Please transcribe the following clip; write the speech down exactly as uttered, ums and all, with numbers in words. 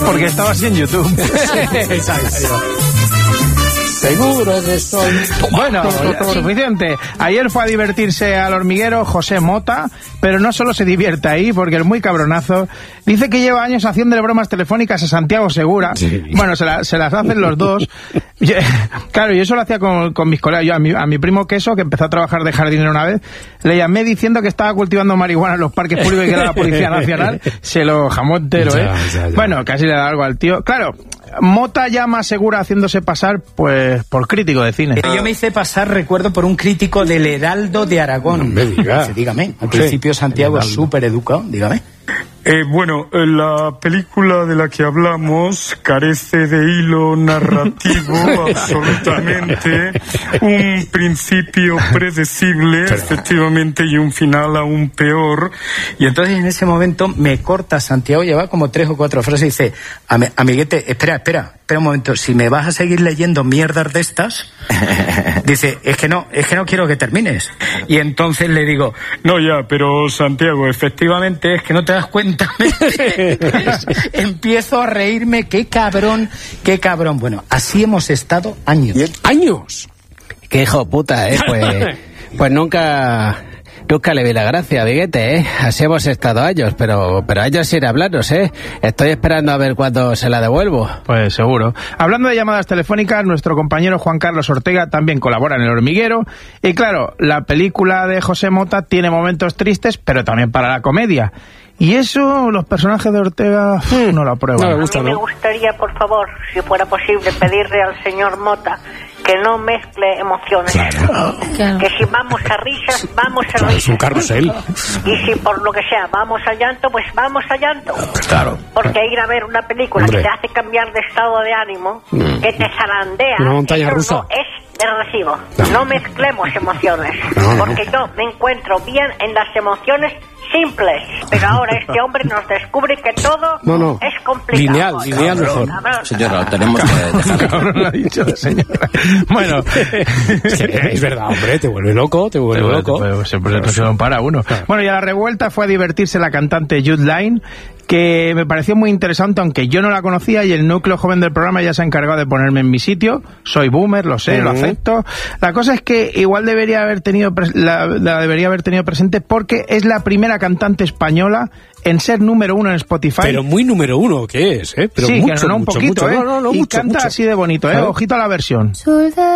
Porque estaba así en YouTube. Exacto. Seguro que soy... Bueno, suficiente. Ayer fue a divertirse al hormiguero José Mota, pero no solo se divierte ahí, porque el muy cabronazo dice que lleva años haciéndole bromas telefónicas a Santiago Segura. Sí. Bueno, se, la, se las hacen los dos. Claro, yo eso lo hacía con, con mis colegas. Yo a mi, a mi primo Queso, que empezó a trabajar de jardinero una vez, le llamé diciendo que estaba cultivando marihuana en los parques públicos y que era la Policía Nacional. Se lo jamó entero, ¿eh? Ya, ya, ya. Bueno, casi le da algo al tío. Claro, Mota llama a Segura haciéndose pasar, pues, por crítico de cine. Yo me hice pasar, recuerdo, por un crítico del Heraldo de Aragón. No me diga. Dígame, al principio sí, Santiago es súper educado, dígame. Eh, bueno, la película de la que hablamos carece de hilo narrativo absolutamente, un principio predecible, efectivamente, y un final aún peor. Y entonces en ese momento me corta Santiago, lleva como tres o cuatro frases y dice, Am- amiguete, espera, espera, espera un momento, si me vas a seguir leyendo mierdas de estas, dice, es que no, es que no quiero que termines. Y entonces le digo, no ya, pero Santiago, efectivamente es que no te das cuenta. Empiezo a reírme, qué cabrón, qué cabrón. Bueno, así hemos estado años. ¿Años? Qué hijo puta, ¿eh? Pues, pues nunca... Nunca le vi la gracia, Viguete, ¿eh? Así hemos estado años, pero pero a ellos sin hablarnos, ¿eh? Estoy esperando a ver cuándo se la devuelvo. Pues seguro. Hablando de llamadas telefónicas, nuestro compañero Juan Carlos Ortega también colabora en El Hormiguero. Y claro, la película de José Mota tiene momentos tristes, pero también para la comedia. Y eso, los personajes de Ortega uf, no lo aprueban. No me gusta, a mí me ¿no? gustaría, por favor, si fuera posible, pedirle al señor Mota que no mezcle emociones. Claro. Que si vamos a risas, vamos a Claro, risas. es un carrusel. Y si por lo que sea vamos a llanto, pues vamos a llanto. Claro. Porque ir a ver una película Hombre. que te hace cambiar de estado de ánimo, Mm. que te zarandea, Una montaña eso rusa. no es de recibo. No. No mezclemos emociones. No, no. Porque yo me encuentro bien en las emociones simples. Pero ahora este hombre nos descubre que todo No, no. es complicado. Lineal, lineal mejor. Cabrón. Señora, tenemos que dejar. Cabrón, lo ha dicho la señora. Bueno, Es, que es verdad, hombre, te vuelve loco, te vuelve loco. Siempre no se lo para uno. Bueno, y a la revuelta fue a divertirse la cantante Jude Line, que me pareció muy interesante, aunque yo no la conocía, y el núcleo joven del programa ya se ha encargado de ponerme en mi sitio. Soy boomer, lo sé, uh-huh. lo acepto. La cosa es que igual debería haber tenido la, la debería haber tenido presente, porque es la primera cantante española en ser número uno en Spotify. Pero muy número uno, ¿qué es? ¿Eh? Pero sí, mucho, que no, un mucho, poquito, mucho. ¿eh? No, no, no, y mucho, canta mucho. así de bonito, ¿eh? ¿Claro? Ojito a la versión.